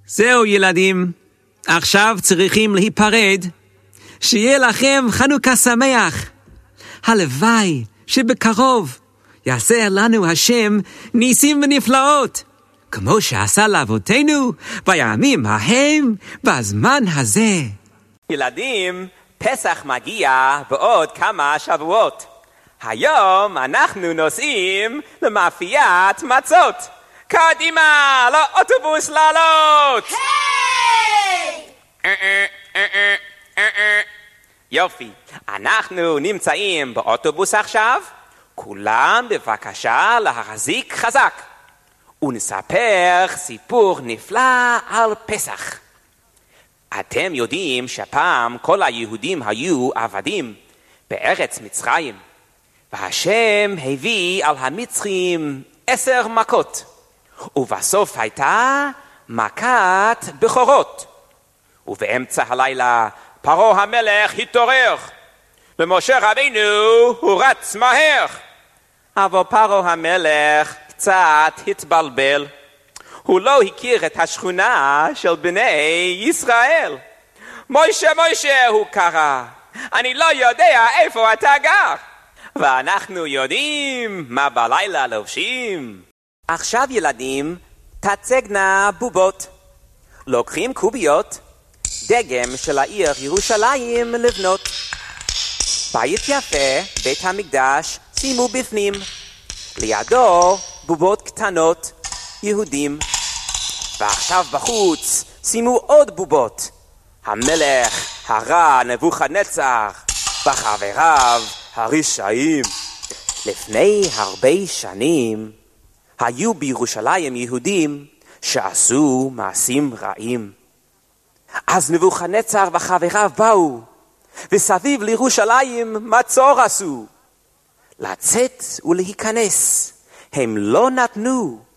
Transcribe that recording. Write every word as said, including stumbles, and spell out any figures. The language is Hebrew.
זהו ילדים, עכשיו צריכים להיפרד. שיהיה לכם חנוכה שמח. הלוואי שבקרוב יעשה לנו השם ניסים ונפלאות, כמו שעשה לאבותינו בימים ההם בזמן הזה. ילדים, פסח מגיע בעוד כמה שבועות. היום אנחנו נוסעים למאפיית מצות. קדימה, לאוטובוס לעלות! היי! יופי, אנחנו נמצאים באוטובוס עכשיו. כולם בבקשה להחזיק חזק. ונספר סיפור נפלא על פסח. אתם יודעים שפעם כל היהודים היו עבדים בארץ מצרים. והשם הביא על המצרים עשר מכות. ובסוף הייתה מכת בכורות. ובאמצע הלילה פרעה המלך התעורר. למשה רבינו הוא רץ מהר. אבל פרעה המלך קצת התבלבל. הוא לא הכיר את השכונה של בני ישראל. מוישה, מוישה, הוא קרא. אני לא יודע איפה אתה גר. ואנחנו יודעים מה בלילה לובשים. עכשיו ילדים, תצגנה בובות. לוקחים קוביות, דגם של העיר ירושלים לבנות. בית יפה, בית המקדש, שימו בפנים. לידו בובות קטנות, יהודים. ועכשיו בחוץ שימו עוד בובות. המלך הרע נבוכדנצר וחבריו הרשעים. לפני הרבה שנים היו בירושלים יהודים שעשו מעשים רעים. אז נבוכדנצר וחבריו באו וסביב לירושלים מצור עשו. לצאת ולהיכנס הם לא נתנו.